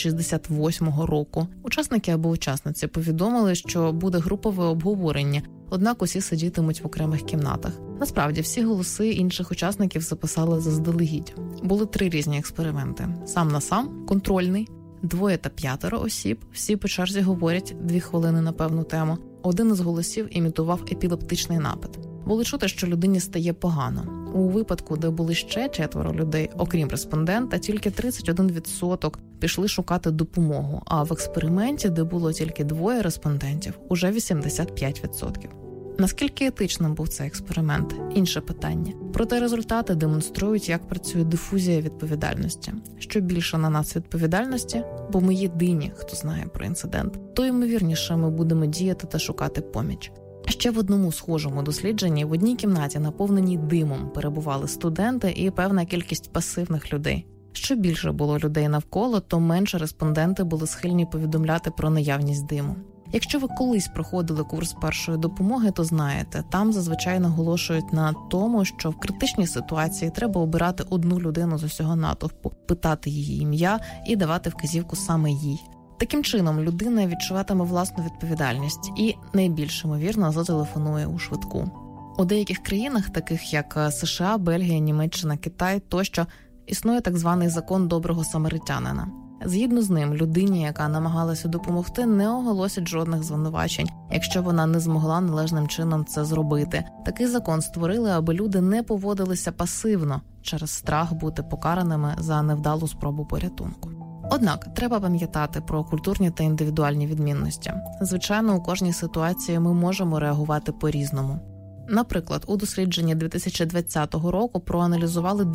1968 року. Учасники або учасниці повідомили, що буде групове обговорення. однак усі сидітимуть в окремих кімнатах. Насправді, всі голоси інших учасників записали заздалегідь. Були 3 різні експерименти. Сам на сам, контрольний, 2 та 5 осіб, всі по черзі говорять 2 хвилини на певну тему. Один із голосів імітував епілептичний напад. Було чути, що людині стає погано. У випадку, де були ще 4 людей, окрім респондента, тільки 31% пішли шукати допомогу, а в експерименті, де було тільки 2 респондентів, уже 85%. Наскільки етичним був цей експеримент – інше питання. Проте результати демонструють, як працює дифузія відповідальності. Що більше на нас відповідальності, бо ми єдині, хто знає про інцидент, то ймовірніше ми будемо діяти та шукати поміч. Ще в одному схожому дослідженні в одній кімнаті, наповненій димом, перебували студенти і певна кількість пасивних людей. Що більше було людей навколо, то менше респонденти були схильні повідомляти про наявність диму. Якщо ви колись проходили курс першої допомоги, то знаєте, там зазвичай наголошують на тому, що в критичній ситуації треба обирати одну людину з усього натовпу, питати її ім'я і давати вказівку саме їй. Таким чином, людина відчуватиме власну відповідальність і, найбільш ймовірно, зателефонує у швидку. У деяких країнах, таких як США, Бельгія, Німеччина, Китай тощо, існує так званий закон доброго самаритянина. Згідно з ним, людині, яка намагалася допомогти, не оголосять жодних звинувачень, якщо вона не змогла належним чином це зробити. Такий закон створили, аби люди не поводилися пасивно через страх бути покараними за невдалу спробу порятунку. Однак, треба пам'ятати про культурні та індивідуальні відмінності. Звичайно, у кожній ситуації ми можемо реагувати по-різному. Наприклад, у дослідженні 2020 року проаналізували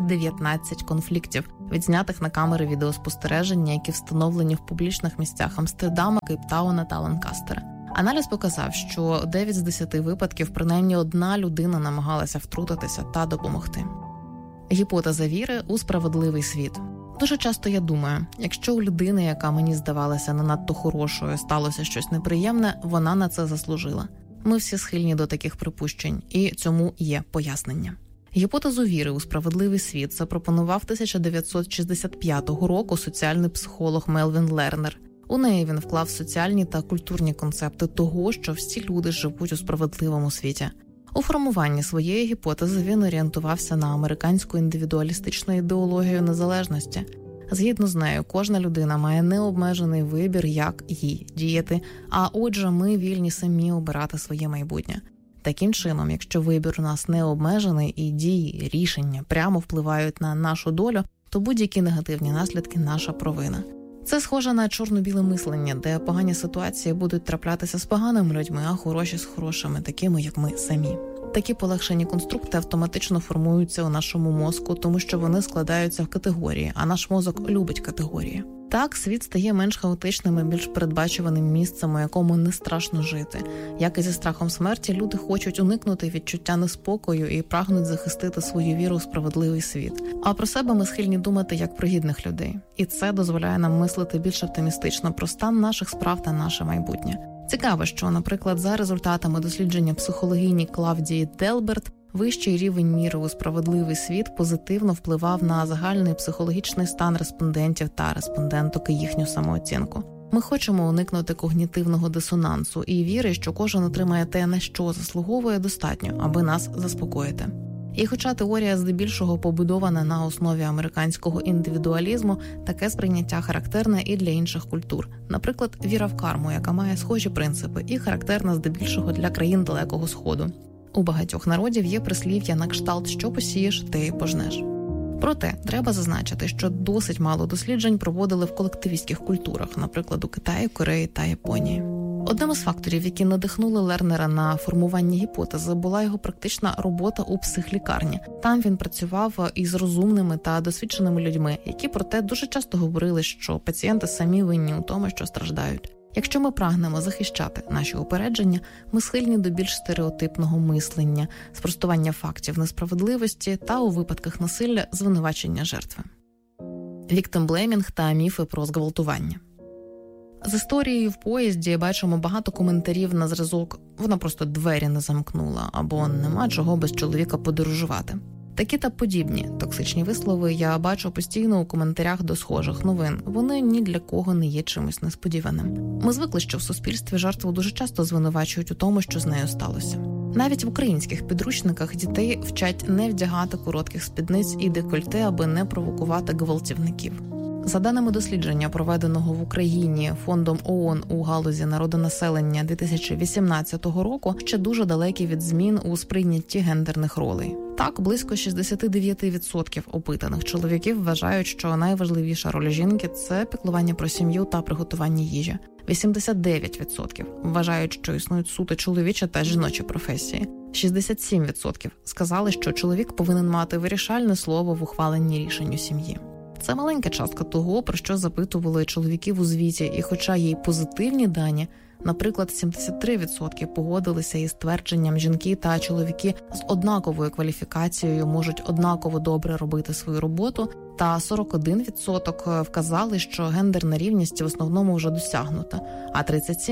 219 конфліктів, відзнятих на камери відеоспостереження, які встановлені в публічних місцях Амстердама, Кейптауна та Ланкастера. Аналіз показав, що 9 з 10 випадків принаймні одна людина намагалася втрутитися та допомогти. Гіпотеза віри у справедливий світ. Дуже часто я думаю, якщо у людини, яка мені здавалася не надто хорошою, сталося щось неприємне, вона на це заслужила. Ми всі схильні до таких припущень, і цьому є пояснення. Гіпотезу віри у справедливий світ запропонував 1965 року соціальний психолог Мелвін Лернер. У неї він вклав соціальні та культурні концепти того, що всі люди живуть у справедливому світі. У формуванні своєї гіпотези він орієнтувався на американську індивідуалістичну ідеологію незалежності. Згідно з нею, кожна людина має необмежений вибір, як їй діяти, а отже, ми вільні самі обирати своє майбутнє. Таким чином, якщо вибір у нас не обмежений і дії, рішення прямо впливають на нашу долю, то будь-які негативні наслідки – наша провина. Це схоже на чорно-біле мислення, де погані ситуації будуть траплятися з поганими людьми, а хороші з хорошими, такими, як ми самі. Такі полегшені конструкти автоматично формуються у нашому мозку, тому що вони складаються в категорії, а наш мозок любить категорії. Так, світ стає менш хаотичним і більш передбачуваним місцем, у якому не страшно жити. Як і зі страхом смерті, люди хочуть уникнути відчуття неспокою і прагнуть захистити свою віру у справедливий світ. А про себе ми схильні думати як про гідних людей. І це дозволяє нам мислити більш оптимістично про стан наших справ та наше майбутнє. Цікаво, що, наприклад, за результатами дослідження психологині Клавдії Делберт, вищий рівень міри у справедливий світ позитивно впливав на загальний психологічний стан респондентів та респонденток і їхню самооцінку. Ми хочемо уникнути когнітивного дисонансу і віри, що кожен отримає те, на що заслуговує, достатньо, аби нас заспокоїти. І хоча теорія здебільшого побудована на основі американського індивідуалізму, таке сприйняття характерне і для інших культур. Наприклад, віра в карму, яка має схожі принципи і характерна здебільшого для країн Далекого Сходу. У багатьох народів є прислів'я на кшталт «що посієш, те й пожнеш». Проте, треба зазначити, що досить мало досліджень проводили в колективістських культурах, наприклад, у Китаї, Кореї та Японії. Одним із факторів, які надихнули Лернера на формування гіпотези, була його практична робота у психлікарні. Там він працював із розумними та досвідченими людьми, які проте дуже часто говорили, що пацієнти самі винні у тому, що страждають. Якщо ми прагнемо захищати наші упередження, ми схильні до більш стереотипного мислення, спростування фактів несправедливості та у випадках насилля звинувачення жертви. Віктимблеймінг та міфи про зґвалтування. З історією в поїзді бачимо багато коментарів на зразок «вона просто двері не замкнула» або «нема чого без чоловіка подорожувати». Такі та подібні токсичні вислови я бачу постійно у коментарях до схожих новин. Вони ні для кого не є чимось несподіваним. Ми звикли, що в суспільстві жертву дуже часто звинувачують у тому, що з нею сталося. Навіть в українських підручниках дітей вчать не вдягати коротких спідниць і декольте, аби не провокувати гвалтівників. За даними дослідження, проведеного в Україні Фондом ООН у галузі народонаселення 2018 року, ще дуже далекі від змін у сприйнятті гендерних ролей. Так, близько 69% опитаних чоловіків вважають, що найважливіша роль жінки – це піклування про сім'ю та приготування їжі. 89% вважають, що існують суто чоловічі та жіночі професії. 67% сказали, що чоловік повинен мати вирішальне слово в ухваленні рішень у сім'ї. Це маленька частка того, про що запитували чоловіків у звіті, і хоча є й позитивні дані, наприклад, 73% погодилися із твердженням, жінки та чоловіки з однаковою кваліфікацією можуть однаково добре робити свою роботу, та 41% вказали, що гендерна рівність в основному вже досягнута, а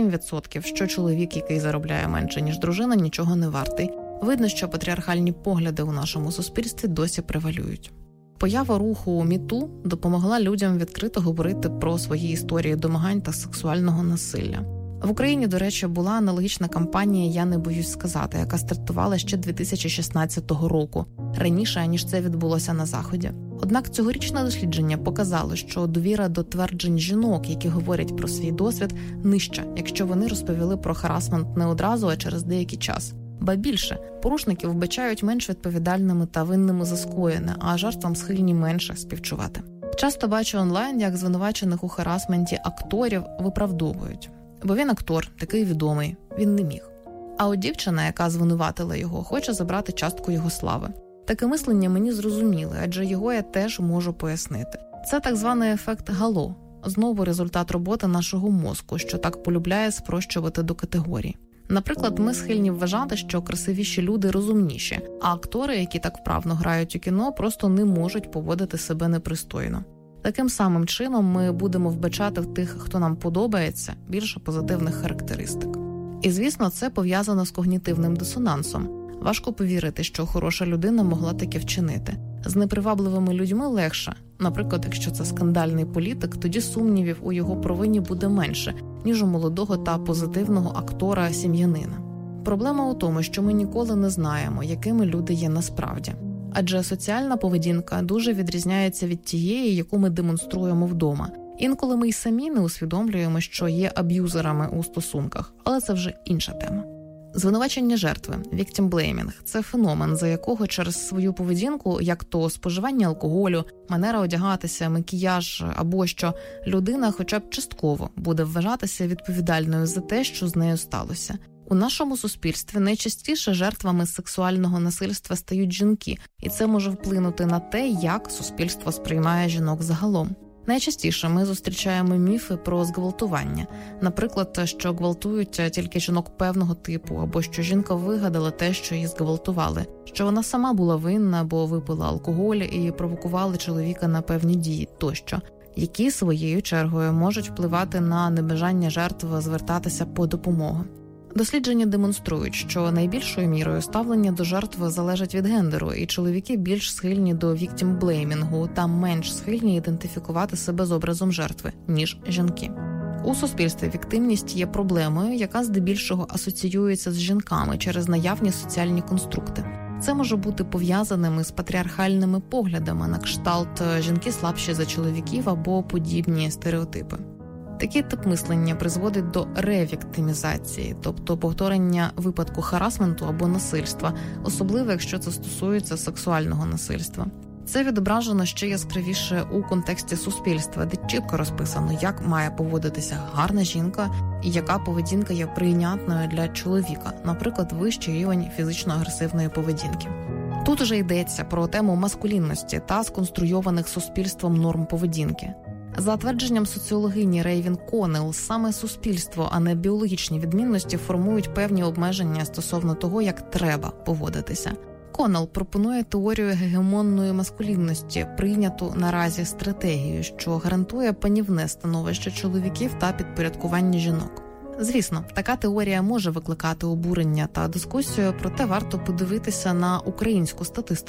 37% що чоловік, який заробляє менше, ніж дружина, нічого не вартий. Видно, що патріархальні погляди у нашому суспільстві досі превалюють. Поява руху МіТу допомогла людям відкрито говорити про свої історії домагань та сексуального насилля. В Україні, до речі, була аналогічна кампанія «Я не боюсь сказати», яка стартувала ще 2016 року, раніше, ніж це відбулося на Заході. Однак цьогорічне дослідження показало, що довіра до тверджень жінок, які говорять про свій досвід, нижча, якщо вони розповіли про харасмент не одразу, а через деякий час. Ба більше, порушників вбачають менш відповідальними та винними за скоєне, а жертвам схильні менше співчувати. Часто бачу онлайн, як звинувачених у харасменті акторів виправдовують. Бо він актор, такий відомий, він не міг. А от дівчина, яка звинуватила його, хоче забрати частку його слави. Таке мислення мені зрозуміле, адже його я теж можу пояснити. Це так званий ефект гало. Знову результат роботи нашого мозку, що так полюбляє спрощувати до категорій. Наприклад, ми схильні вважати, що красивіші люди розумніші, а актори, які так вправно грають у кіно, просто не можуть поводити себе непристойно. Таким самим чином ми будемо вбачати в тих, хто нам подобається, більше позитивних характеристик. І, звісно, це пов'язано з когнітивним дисонансом. Важко повірити, що хороша людина могла таке вчинити. З непривабливими людьми легше. Наприклад, якщо це скандальний політик, тоді сумнівів у його провині буде менше, ніж у молодого та позитивного актора-сім'янина. Проблема у тому, що ми ніколи не знаємо, якими люди є насправді. Адже соціальна поведінка дуже відрізняється від тієї, яку ми демонструємо вдома. Інколи ми й самі не усвідомлюємо, що є аб'юзерами у стосунках, але це вже інша тема. Звинувачення жертви, victim blaming – це феномен, за якого через свою поведінку, як то споживання алкоголю, манера одягатися, макіяж або що, людина хоча б частково буде вважатися відповідальною за те, що з нею сталося. У нашому суспільстві найчастіше жертвами сексуального насильства стають жінки, і це може вплинути на те, як суспільство сприймає жінок загалом. Найчастіше ми зустрічаємо міфи про зґвалтування. Наприклад, що гвалтують тільки жінок певного типу, або що жінка вигадала те, що її зґвалтували, що вона сама була винна, бо випила алкоголь і провокували чоловіка на певні дії тощо, які своєю чергою можуть впливати на небажання жертв звертатися по допомогу. Дослідження демонструють, що найбільшою мірою ставлення до жертв залежить від гендеру, і чоловіки більш схильні до віктімблеймінгу та менш схильні ідентифікувати себе з образом жертви, ніж жінки. У суспільстві віктимність є проблемою, яка здебільшого асоціюється з жінками через наявні соціальні конструкти. Це може бути пов'язаним із патріархальними поглядами на кшталт «жінки слабші за чоловіків» або подібні стереотипи. Такий тип мислення призводить до ревіктимізації, тобто повторення випадку харасменту або насильства, особливо якщо це стосується сексуального насильства. Це відображено ще яскравіше у контексті суспільства, де чітко розписано, як має поводитися гарна жінка і яка поведінка є прийнятною для чоловіка, наприклад, вищий рівень фізично-агресивної поведінки. Тут уже йдеться про тему маскулінності та сконструйованих суспільством норм поведінки. За твердженням соціологині Рейвін Коннелл, саме суспільство, а не біологічні відмінності формують певні обмеження стосовно того, як треба поводитися. Коннелл пропонує теорію гегемонної маскулінності, прийняту наразі стратегію, що гарантує панівне становище чоловіків та підпорядкування жінок. Звісно, така теорія може викликати обурення та дискусію, проте варто подивитися на українську статистику.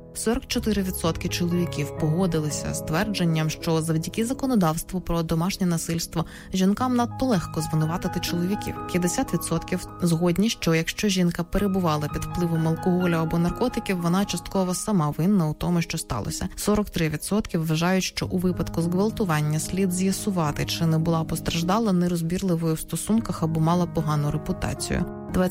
44% чоловіків погодилися з твердженням, що завдяки законодавству про домашнє насильство жінкам надто легко звинуватити чоловіків. 50% згодні, що якщо жінка перебувала під впливом алкоголю або наркотиків, вона частково сама винна у тому, що сталося. 43% вважають, що у випадку зґвалтування слід з'ясувати, чи не була постраждала нерозбірливою в стосунках або мала погану репутацію.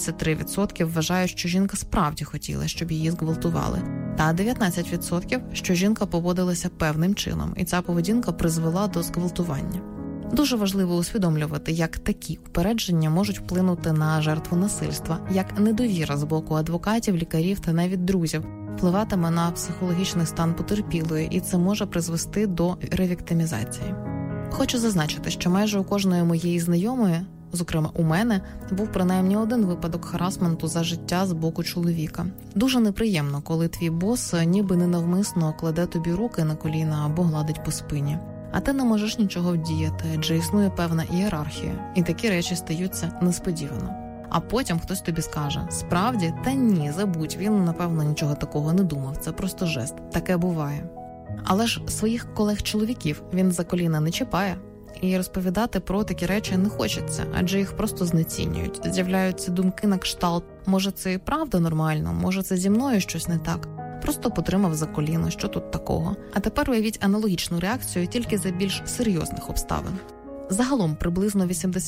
23% вважають, що жінка справді хотіла, щоб її зґвалтували. Та 19%, що жінка поводилася певним чином, і ця поведінка призвела до зґвалтування. Дуже важливо усвідомлювати, як такі упередження можуть вплинути на жертву насильства, як недовіра з боку адвокатів, лікарів та навіть друзів впливатиме на психологічний стан потерпілої, і це може призвести до ревіктимізації. Хочу зазначити, що майже у кожної моєї знайомої, зокрема у мене, був принаймні один випадок харасменту за життя з боку чоловіка. Дуже неприємно, коли твій бос ніби ненавмисно кладе тобі руки на коліна або гладить по спині. А ти не можеш нічого вдіяти, адже існує певна ієрархія, і такі речі стаються несподівано. А потім хтось тобі скаже: справді? Та ні, забудь, він, напевно, нічого такого не думав, це просто жест, таке буває. Але ж своїх колег-чоловіків він за коліна не чіпає, і розповідати про такі речі не хочеться, адже їх просто знецінюють. З'являються думки на кшталт: може це і правда нормально, може це зі мною щось не так. Просто потримав за коліно, що тут такого. А тепер уявіть аналогічну реакцію тільки за більш серйозних обставин. Загалом приблизно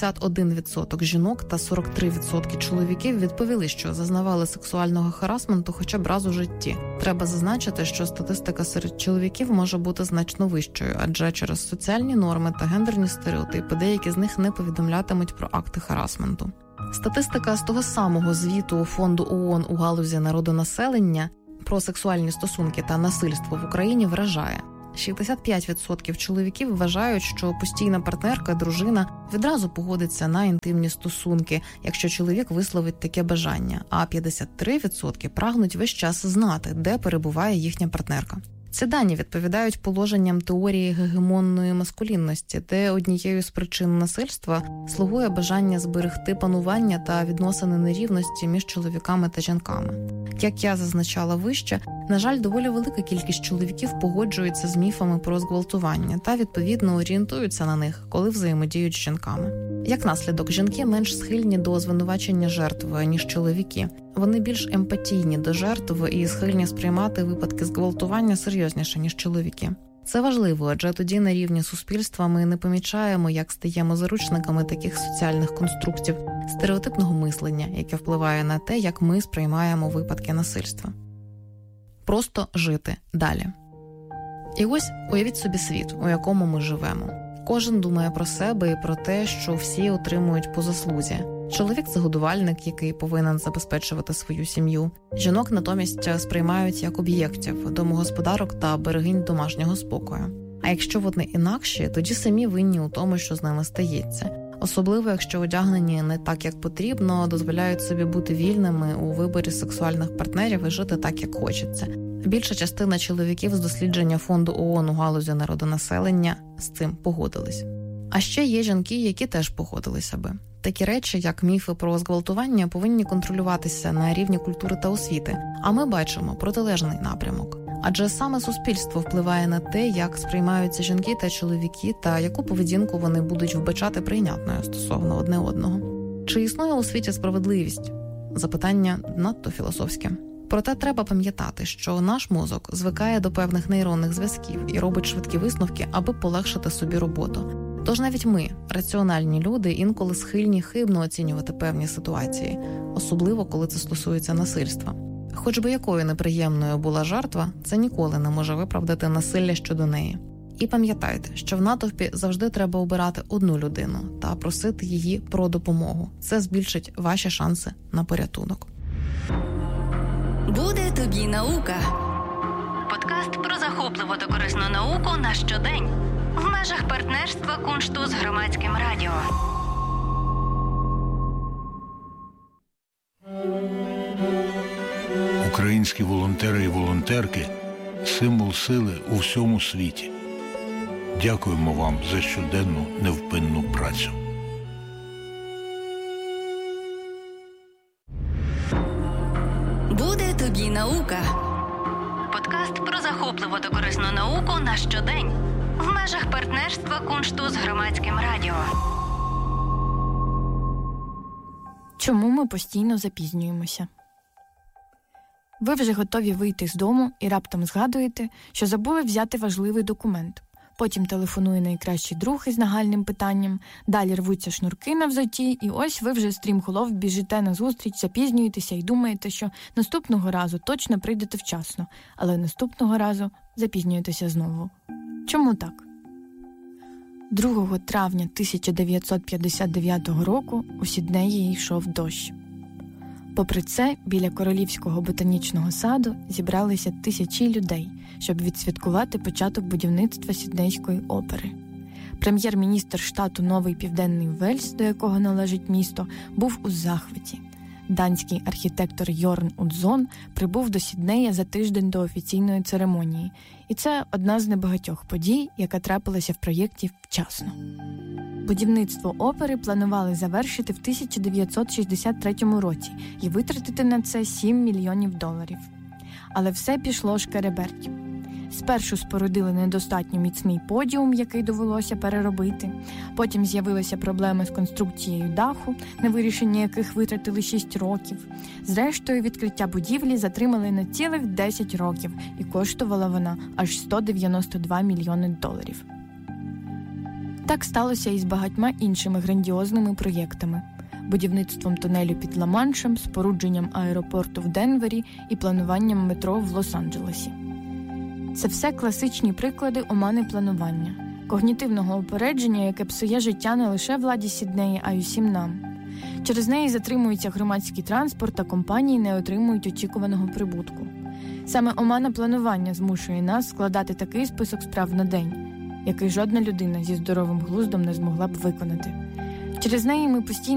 81% жінок та 43% чоловіків відповіли, що зазнавали сексуального харасменту хоча б раз у житті. Треба зазначити, що статистика серед чоловіків може бути значно вищою, адже через соціальні норми та гендерні стереотипи деякі з них не повідомлятимуть про акти харасменту. Статистика з того самого звіту Фонду ООН у галузі народонаселення про сексуальні стосунки та насильство в Україні вражає. 65% чоловіків вважають, що постійна партнерка, дружина відразу погодиться на інтимні стосунки, якщо чоловік висловить таке бажання, а 53% прагнуть весь час знати, де перебуває їхня партнерка. Ці дані відповідають положенням теорії гегемонної маскулінності, де однією з причин насильства слугує бажання зберегти панування та відносини нерівності між чоловіками та жінками. Як я зазначала вище, на жаль, доволі велика кількість чоловіків погоджується з міфами про зґвалтування та, відповідно, орієнтуються на них, коли взаємодіють з жінками. Як наслідок, жінки менш схильні до звинувачення жертви, ніж чоловіки. Вони більш емпатійні до жертв і схильні сприймати випадки зґвалтування серйозніше, ніж чоловіки. Це важливо, адже тоді на рівні суспільства ми не помічаємо, як стаємо заручниками таких соціальних конструктів, стереотипного мислення, яке впливає на те, як ми сприймаємо випадки насильства. Просто жити далі. І ось уявіть собі світ, у якому ми живемо. Кожен думає про себе і про те, що всі отримують по заслузі. Чоловік – це годувальник, який повинен забезпечувати свою сім'ю. Жінок натомість сприймають як об'єктів, домогосподарок та берегинь домашнього спокою. А якщо вони інакші, тоді самі винні у тому, що з ними стається. Особливо, якщо одягнені не так, як потрібно, дозволяють собі бути вільними у виборі сексуальних партнерів і жити так, як хочеться. Більша частина чоловіків з дослідження Фонду ООН у галузі народонаселення з цим погодились. А ще є жінки, які теж погодилися би. Такі речі, як міфи про зґвалтування, повинні контролюватися на рівні культури та освіти, а ми бачимо протилежний напрямок. Адже саме суспільство впливає на те, як сприймаються жінки та чоловіки, та яку поведінку вони будуть вбачати прийнятною стосовно одне одного. Чи існує у світі справедливість? Запитання надто філософське. Проте треба пам'ятати, що наш мозок звикає до певних нейронних зв'язків і робить швидкі висновки, аби полегшити собі роботу. Тож навіть ми, раціональні люди, інколи схильні хибно оцінювати певні ситуації, особливо коли це стосується насильства. Хоч би якою неприємною була жертва, це ніколи не може виправдати насилля щодо неї. І пам'ятайте, що в натовпі завжди треба обирати одну людину та просити її про допомогу. Це збільшить ваші шанси на порятунок. Буде тобі наука. Подкаст про захопливу та корисну науку на щодень. В межах партнерства Куншту з Громадським радіо. Українські волонтери і волонтерки – символ сили у всьому світі. Дякуємо вам за щоденну невпинну працю. Буде тобі наука. Подкаст про захопливу та корисну науку на щодень в межах партнерства Куншту з Громадським радіо. Чому ми постійно запізнюємося? Ви вже готові вийти з дому і раптом згадуєте, що забули взяти важливий документ. Потім телефонує найкращий друг із нагальним питанням, далі рвуться шнурки на взутті, і ось ви вже стрімголов біжите на зустріч, запізнюєтеся і думаєте, що наступного разу точно прийдете вчасно, але наступного разу запізнюєтеся знову. Чому так? 2 травня 1959 року у Сіднеї йшов дощ. Попри це, біля Королівського ботанічного саду зібралися тисячі людей, щоб відсвяткувати початок будівництва Сіднейської опери. Прем'єр-міністр штату Новий Південний Вельс, до якого належить місто, був у захваті. Данський архітектор Йорн Удзон прибув до Сіднея за тиждень до офіційної церемонії. І це одна з небагатьох подій, яка трапилася в проєкті вчасно. Будівництво опери планували завершити в 1963 році і витратити на це $7 мільйонів. Але все пішло шкереберть. Спершу спорудили недостатньо міцний подіум, який довелося переробити. Потім з'явилися проблеми з конструкцією даху, на вирішення яких витратили 6 років. Зрештою, відкриття будівлі затримали на цілих 10 років, і коштувала вона аж $192 мільйони. Так сталося і з багатьма іншими грандіозними проєктами. Будівництвом тунелю під Ла-Маншем, спорудженням аеропорту в Денвері і плануванням метро в Лос-Анджелесі. Це все класичні приклади омани планування, когнітивного упередження, яке псує життя не лише владі Сіднеї, а й усім нам. Через неї затримується громадський транспорт, та компанії не отримують очікуваного прибутку. Саме омана планування змушує нас складати такий список справ на день, який жодна людина зі здоровим глуздом не змогла б виконати. Через неї ми постійно